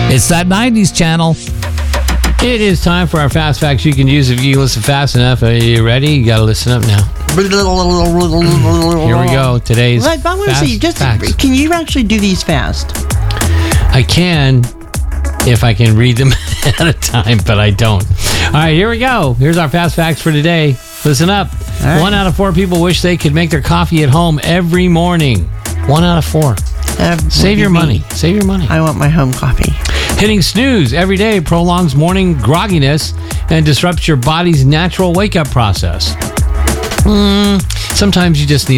It's that 90s channel. It is time for our fast facts you can use if you listen fast enough. Are you ready? You got to listen up now. Here we go. Today's I want to see, facts. can you actually do these fast? I can if I can read them at a time, but I don't. All right, here we go. Here's our fast facts for today. Listen up. Right. 1 out of 4 people wish they could make their coffee at home every morning. 1 out of 4. Save your money. Save your money. I want my home coffee. Hitting snooze every day prolongs morning grogginess and disrupts your body's natural wake-up process. Sometimes you just need